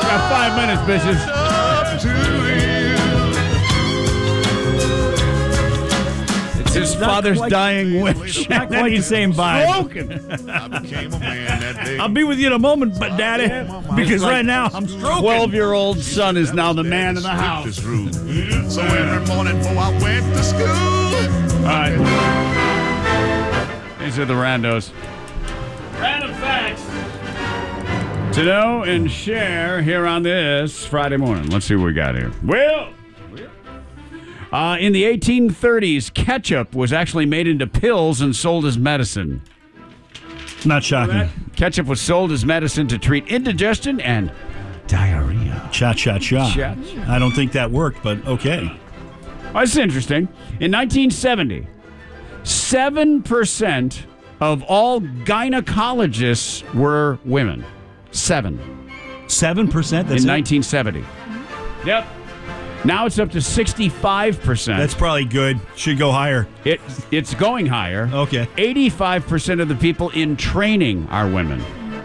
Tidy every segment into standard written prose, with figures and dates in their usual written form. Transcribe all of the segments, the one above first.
Got 5 minutes, bitches. Up to you. It's his father's dying wish. Not quite the same vibe. Stroking. I became a man that day. I'll be with you in a moment, but Daddy, because right now I'm stroking. 12-year-old son is now the man in the house. This room. So every morning before I went to school. All right. These are the randos. Random facts to know and share here on this Friday morning. Let's see what we got here. Well, in the 1830s, ketchup was actually made into pills and sold as medicine. Not shocking. Ketchup was sold as medicine to treat indigestion and diarrhea. Cha. Cha-cha. I don't think that worked, but okay. Oh, it's interesting. In 1970, 7% of all gynecologists were women. 7%. 7%? That's in 1970. Yep. Now it's up to 65%. That's probably good. Should go higher. It's going higher. Okay. 85% of the people in training are women.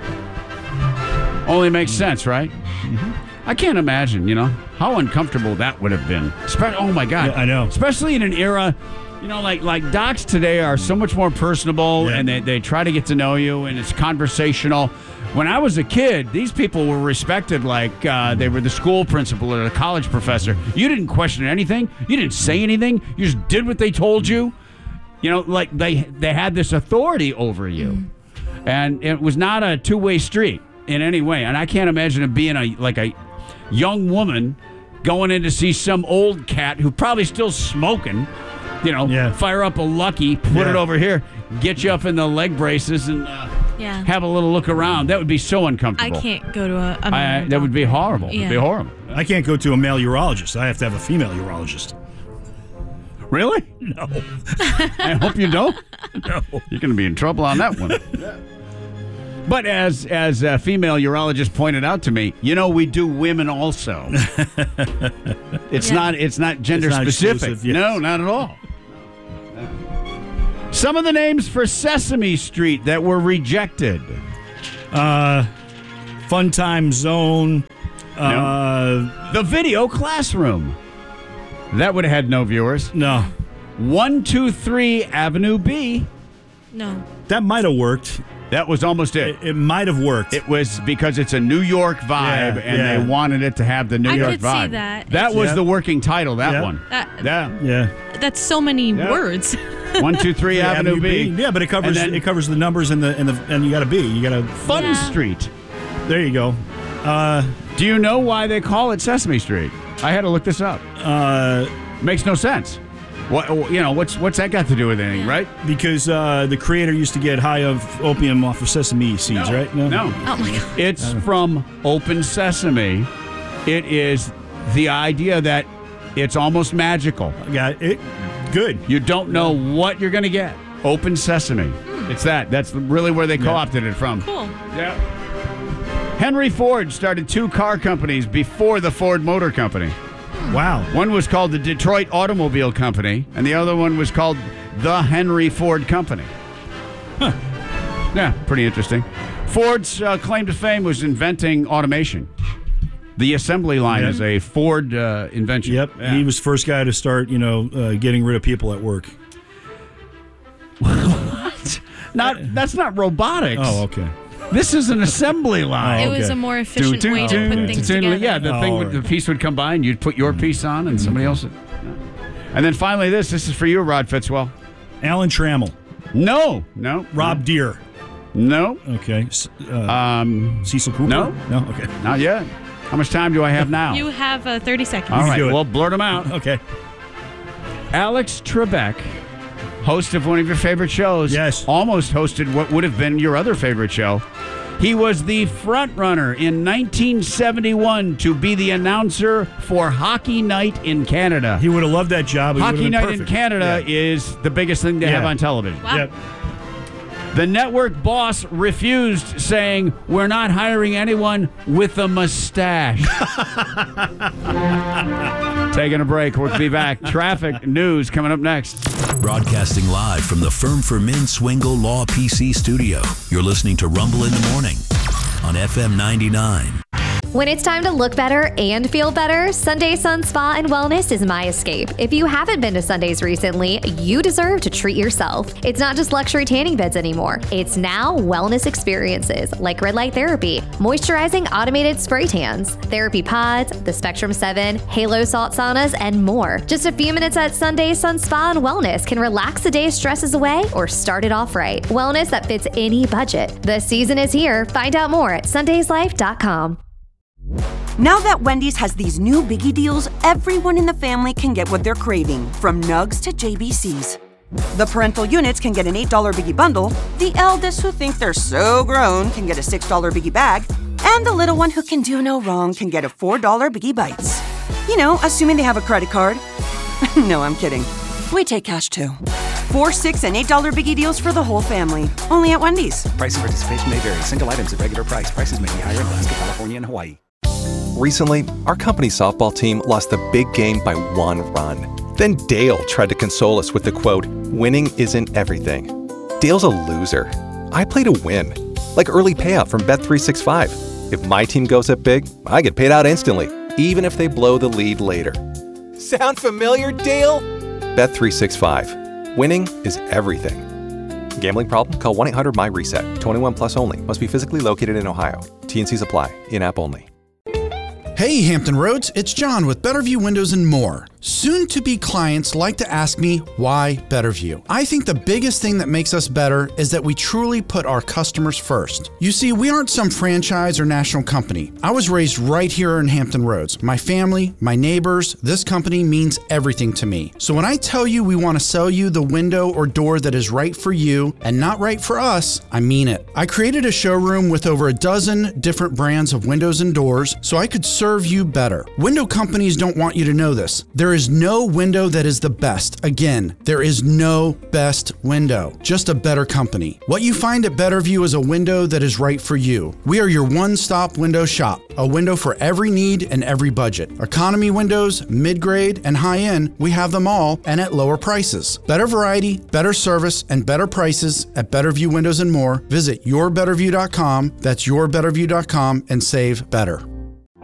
Only makes sense, right? Mm-hmm. I can't imagine, how uncomfortable that would have been. Oh, my God. Yeah, I know. Especially in an era, like docs today are so much more personable, and they try to get to know you, and it's conversational. When I was a kid, these people were respected like they were the school principal or the college professor. You didn't question anything. You didn't say anything. You just did what they told you. Like they had this authority over you. And it was not a two-way street in any way. And I can't imagine it being a young woman going in to see some old cat who probably still smoking. Fire up a Lucky, put it over here, get you up in the leg braces, and have a little look around. That would be so uncomfortable. I can't go to a male that would be horrible. Yeah. It would be horrible. I can't go to a male urologist. I have to have a female urologist. Really? No. I hope you don't. No. You're going to be in trouble on that one. But as a female urologist pointed out to me, we do women also. It's not gender specific. Yes. No, not at all. Some of the names for Sesame Street that were rejected. Fun Time Zone. The Video Classroom. That would have had no viewers. No. 123 Avenue B. No. That might have worked. That was almost it. It might have worked. It was because it's a New York vibe, and they wanted it to have the New York vibe. I could see that. That was the working title, that one. Yeah. That's so many words. 123 Avenue B. Yeah, but it covers the numbers and you got a B. You got a Fun Street. There you go. Do you know why they call it Sesame Street? I had to look this up. Makes no sense. What's that got to do with anything, right? Because the creator used to get high of opium off of sesame seeds, right? No. Oh my God. It's from Open Sesame. It is the idea that it's almost magical. Got it. Good. You don't know what you're going to get. Open Sesame. It's that. That's really where they co-opted it from. Cool. Yeah. Henry Ford started 2 car companies before the Ford Motor Company. Wow. One was called the Detroit Automobile Company, and the other one was called the Henry Ford Company. Huh. Yeah, pretty interesting. Ford's claim to fame was inventing automation. The assembly line is a Ford invention. Yep. Yeah. He was the first guy to start, getting rid of people at work. What? That's not robotics. Oh, okay. This is an assembly line. It was a more efficient way to put things together. Yeah, the piece would come by and you'd put your piece on and somebody else would. And then finally this is for you, Rod Fitzwell. Alan Trammell. No. Rob Deere. No. Okay. Cecil Cooper. No. Okay. Not yet. How much time do I have now? You have 30 seconds. All right, well, blurt them out. Okay. Alex Trebek, host of one of your favorite shows. Yes. Almost hosted what would have been your other favorite show. He was the front runner in 1971 to be the announcer for Hockey Night in Canada. He would have loved that job. Hockey Night in Canada is the biggest thing to have on television. Wow. Yep. The network boss refused, saying, "We're not hiring anyone with a mustache." Taking a break. We'll be back. Traffic news coming up next. Broadcasting live from the Firm for Men Swingle Law PC studio. You're listening to Rumble in the Morning on FM 99. When it's time to look better and feel better, Sunday Sun Spa and Wellness is my escape. If you haven't been to Sundays recently, you deserve to treat yourself. It's not just luxury tanning beds anymore. It's now wellness experiences like red light therapy, moisturizing automated spray tans, therapy pods, the Spectrum 7, Halo salt saunas, and more. Just a few minutes at Sunday Sun Spa and Wellness can relax the day's stresses away or start it off right. Wellness that fits any budget. The season is here. Find out more at sundayslife.com. Now that Wendy's has these new biggie deals, everyone in the family can get what they're craving, from nugs to JBCs. The parental units can get an $8 biggie bundle, the eldest who think they're so grown can get a $6 biggie bag, and the little one who can do no wrong can get a $4 biggie bites. You know, assuming they have a credit card. No, I'm kidding. We take cash too. $4, $6, and $8 biggie deals for the whole family. Only at Wendy's. Price and participation may vary. Single items at regular price. Prices may be higher in Alaska, California, and Hawaii. Recently, our company softball team lost the big game by 1 run. Then Dale tried to console us with the quote, "Winning isn't everything." Dale's a loser. I play to win. Like early payout from Bet365. If my team goes up big, I get paid out instantly, even if they blow the lead later. Sound familiar, Dale? Bet365. Winning is everything. Gambling problem? Call 1-800-MY-RESET. 21 plus only. Must be physically located in Ohio. T&Cs apply. In-app only. Hey Hampton Roads, it's John with Betterview Windows and More. Soon-to-be clients like to ask me, why Betterview? I think the biggest thing that makes us better is that we truly put our customers first. You see, we aren't some franchise or national company. I was raised right here in Hampton Roads. My family, my neighbors, this company means everything to me. So when I tell you we want to sell you the window or door that is right for you and not right for us, I mean it. I created a showroom with over a dozen different brands of windows and doors so I could serve you better. Window companies don't want you to know this. There is no window that is the best. Again, there is no best window, just a better company. What you find at Betterview is a window that is right for you. We are your one-stop window shop, a window for every need and every budget. Economy windows, mid-grade, and high-end, we have them all and at lower prices. Better variety, better service, and better prices at Betterview Windows and More. Visit yourbetterview.com. That's yourbetterview.com and save better.